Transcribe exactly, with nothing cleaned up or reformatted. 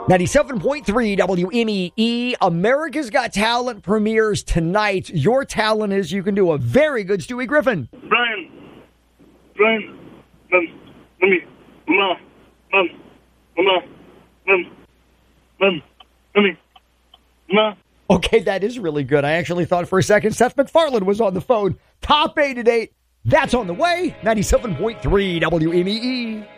ninety-seven point three W M E E, America's Got Talent premieres tonight. Your talent is you can do a very good Stewie Griffin. Brian, Brian, mum, mummy, mama, mum, mama, mum, mum, mummy, mama. Okay, that is really good. I actually thought for a second Seth MacFarlane was on the phone. Top eight at eight. That's on the way. ninety-seven point three W M E E.